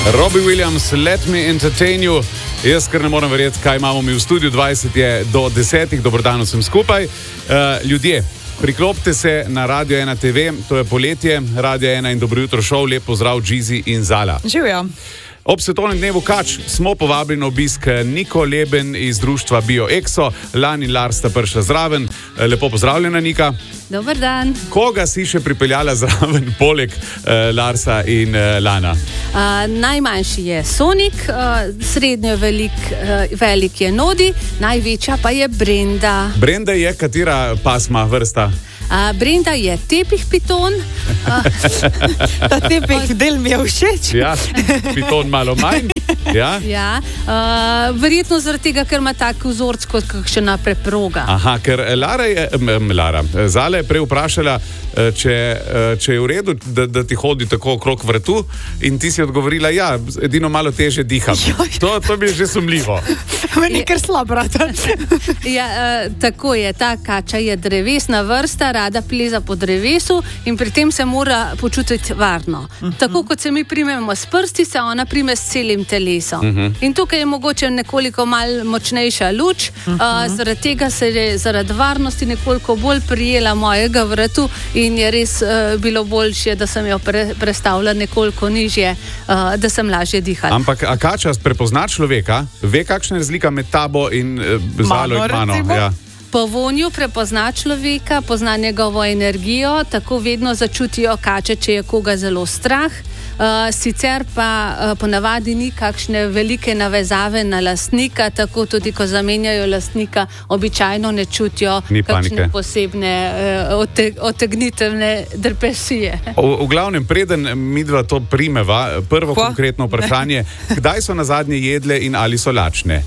Robbie Williams, Let Me Entertain You. Jaz kar ne morem verjeti, kaj imamo mi v studiu. 20 je do 10. Dober dan vsem skupaj. Ljudje, priklopite se na Radio 1 TV, to je poletje, Radio 1 in Dobro jutro šov. Lep pozdrav, Džizi in Zala. Živijo. Ob svetovnem dnevu kač smo povabili na obisk Niko Leben iz društva BioExo. Lan in Lars sta prišla zraven. Lepo pozdravljena, Nika. Dober dan. Koga si še pripeljala zraven, poleg Larsa in Lana? Najmanjši je Sonik, srednjo velik je Nodi, največja pa je Brenda. Brenda je katera pasma, vrsta? Brenda je tepih piton. Ta tepih del mi je všeč. Ja, piton malo manj. Ja? Ja, verjetno zaradi tega, ker ima tak vzorc kot kakšna preproga. Aha, ker Zala je prej vprašala, če je v redu, da ti hodi tako okrog vratu, in ti si odgovorila, ja, edino malo teže diham. To mi je že sumljivo. Meni je kar slab, brata. Ja, tako je, ta kača je drevesna vrsta, rada pleza po drevesu in pri tem se mora počutiti varno. Tako kot se mi primemo s prsti, se ona prime s celim telesom. In tukaj je mogoče nekoliko malo močnejša luč, zaradi tega se je zaradi varnosti nekoliko bolj prijela mojega vratu in je res bilo boljše, da sem jo prestavila nekoliko nižje, da sem lažje dihala. Ampak a kača prepozna človeka? Ve, kakšna je razlika med tabo in Zalo in mano? Ja. Po vonju prepozna človeka, pozna njegovo energijo, tako vedno začutijo kače, če je koga zelo strah. Sicer pa ponavadi ni kakšne velike navezave na lastnika, tako tudi ko zamenjajo lastnika, običajno ne čutijo kakšne posebne otegnitevne depresije. V glavnem, preden midva to primeva, prvo konkretno vprašanje, kdaj so nazadnje jedle in ali so lačne?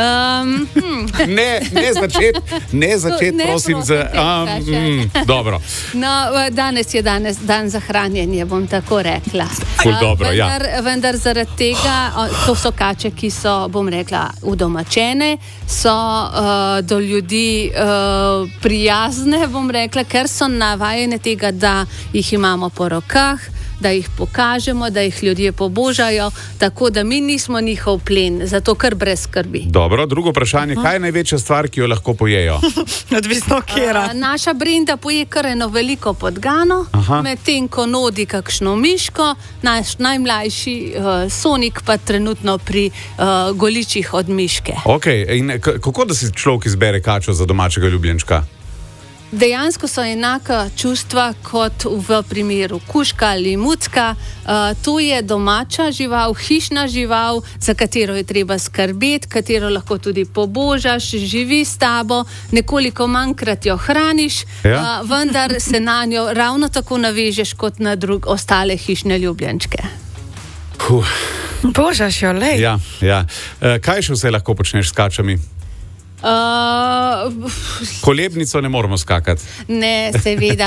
Ne začet, prosim. Dobro. No, danes je dan za hranjenje, bom tako rekla. Dobro, vendar zaradi tega, to so kače, ki so, bom rekla, udomačene, so do ljudi prijazne, bom rekla, ker so navajene tega, da jih imamo po rokah, da jih pokažemo, da jih ljudje pobožajo, tako da mi nismo njihov plen, zato kar brez skrbi. Dobro, drugo vprašanje, kaj je največja stvar, ki jo lahko pojejo? Odvisno kjera. Naša Brenda poje kar eno veliko podgano, medtem ko Nodi kakšno miško, naš najmlajši Sonik pa trenutno pri goličih od miške. Ok, in kako da si človek izbere kačo za domačega ljubljenčka? Dejansko so enaka čustva kot v primeru kužka ali mucka. To je domača žival, hišna žival, za katero je treba skrbeti, katero lahko tudi pobožaš, živi s tabo, nekoliko manjkrat jo hraniš, vendar se na njo ravno tako navežeš kot na ostale hišne ljubljenčke. Božaš jo, lej. Ja. Kaj še vse lahko počneš s kačami? Kolebnico ne moramo skakati. Ne, seveda.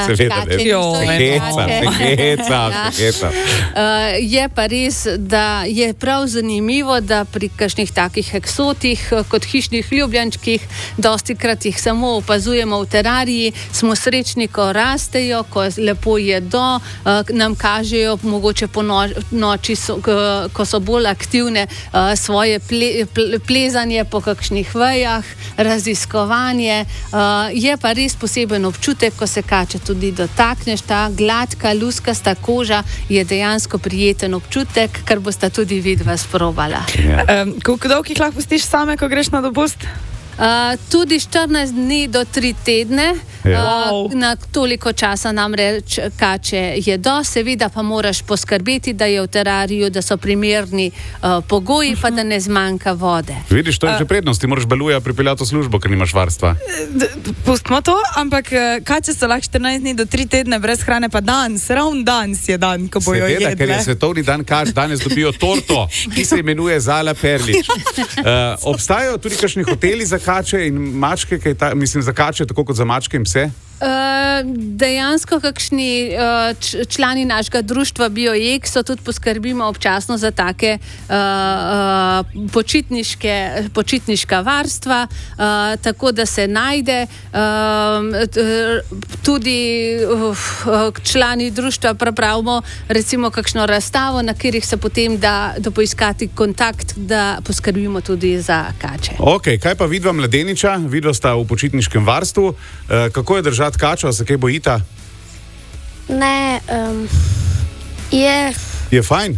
Je pa res, da je prav zanimivo, da pri kakšnih takih eksotih kot hišnih ljubljenčkih dostikrat jih samo opazujemo v terariji, smo srečni, ko rastejo, ko lepo jedo, nam kažejo mogoče po noči, ko so bolj aktivne, svoje plezanje po kakšnih vejah, raziskovanje. Je pa res poseben občutek, ko se kače tudi dotakneš. Ta gladka, luskasta koža je dejansko prijeten občutek, kar bosta tudi vidva sprobala. Koliko dolgo jih lahko pustiš same, ko greš na dopust? Tudi 14 dni do 3 tedne. Na toliko časa namreč kače jedo, seveda pa moraš poskrbeti, da je v terariju, da so primerni pogoji, pa da ne zmanjka vode. Vidiš, to je že prednost, ti moraš beluja pripeljati v službo, ker nimaš varstva. Pustimo to, ampak kače so lahko 14 dni do 3 tedne brez hrane, pa ravno danes je dan, ko bojo jedle. Seveda, ker je svetovni dan kač, danes dobijo torto, ki se imenuje Zala Perlič. Obstajajo tudi kakšni hoteli za kače in mačke, mislim za kače, tako kot za mačke in pse? Dejansko kakšni člani našega društva BioX tudi poskrbimo občasno za take počitniška varstva, tako da se najde. Tudi člani društva pripravimo recimo kakšno razstavo, na katerih se potem da poiskati kontakt, da poskrbimo tudi za kače. Ok, kaj pa vidva mladeniča? Vidva sta v počitniškem varstvu. Kako je držati kačo? Se kaj bojita? Ne, Je fajn?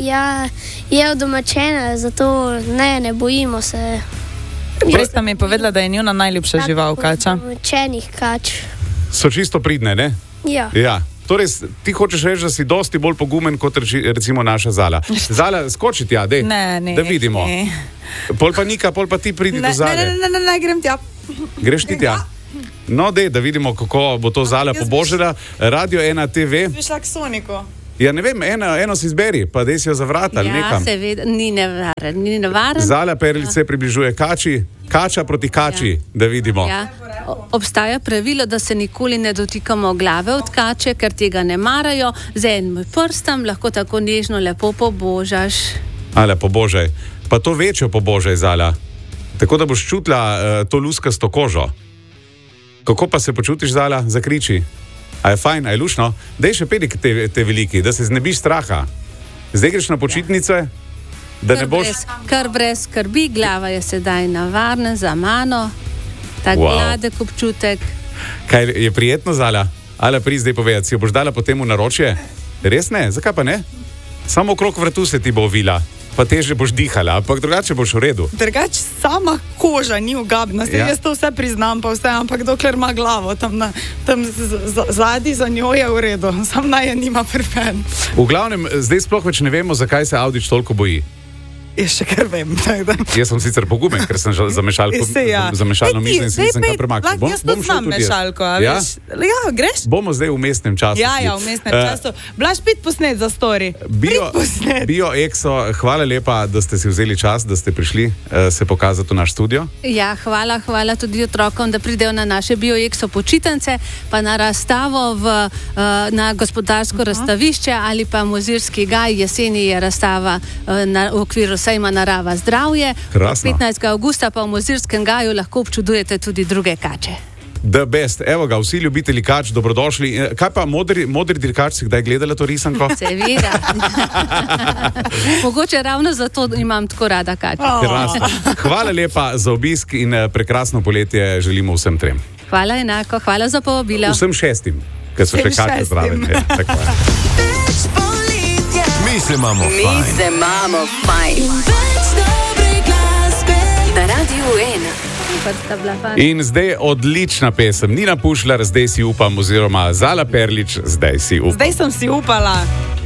je odomačena, zato ne bojimo se. Prej sta mi povedala, da je njuna najljubša žival kača. Odomačenih kač. So čisto pridne, ne? Ja. Torej, ti hočeš reči, da si dosti bolj pogumen kot recimo naša Zala. Zala, skoči tja, dej, da vidimo. Pol pa Nika, pol pa ti pridi do Zale. Ne, grem tja. Greš ti tja? No, dej, da vidimo, kako bo to Zala pobožila. Radio 1 TV. Bi šla k Soniku. Ja, ne vem, eno si izberi, pa dej si jo zavrat ali nekam. Ja, seveda, ni nevaren. Zala Perlič se približuje kači, kača proti kači, da vidimo. Ja. Obstaja pravilo, da se nikoli ne dotikamo glave od kače, ker tega ne marajo. Z enim prstom lahko tako nežno lepo pobožaš. Ale, pobožaj. Pa to večjo pobožaj, Zala. Tako da boš čutila to luskasto kožo. Kako pa se počutiš, Zala? Zakriči. A je fajn, a je lušno? Dej še pedi te veliki, da se znebiš straha. Zdaj greš na počitnice, da ne boš... Kar brez skrbi, glava je sedaj na varnem za mano. Tak gladek občutek. Kaj je prijetno, Zala? Ale pri zdaj povedati, si jo boš dala potem v naročje? Res ne? Zakaj pa ne? Samo okrog vratu se ti bo ovila, pa teže boš dihala, ampak drugače boš v redu. Drugače sama koža ni ugabna, jaz to vse priznam, pa vse, ampak dokler ima glavo tam zadnji za njo je v redu, sam naj je nima prven. V glavnem, zdaj sploh več ne vemo, zakaj se Avdić toliko boji. Jaz še kar vem. Jaz sem sicer pogumen, ker sem za mešalno mizo in se nisem kar premaknil. Jaz to znam mešalko, a veš? Ja, greš? Bomo zdaj v mestnem času. Ja, v mestnem času. Blaž, pit posnet za story. BioExo, hvala lepa, da ste si vzeli čas, da ste prišli se pokazati v naš studio. Ja, hvala tudi otrokom, da pridejo na naše BioExo počitnice, pa na razstavo na gospodarsko razstavišče ali pa Mozirski gaj. Jeseni je razstava v okviru sejma Narava zdravje. 15. avgusta pa v Mozirskem gaju lahko občudujete tudi druge kače. The best. Evo ga, vsi ljubitelji kač, dobrodošli. Kaj pa modri dirkač, si kdaj gledala to risanko? Seveda. Mogoče ravno zato imam tako rada kače. Krasno. Hvala lepa za obisk in prekrasno poletje želimo vsem trem. Hvala enako, hvala za povabilo. Vsem 6, ker so še kače zraven. Mi se imamo fajn. Na Radiu 1. In zdaj odlična pesem. Nina Pušlar, zdaj si upam, oziroma Zala Perlič, zdaj si upam. Zdaj sem si upala.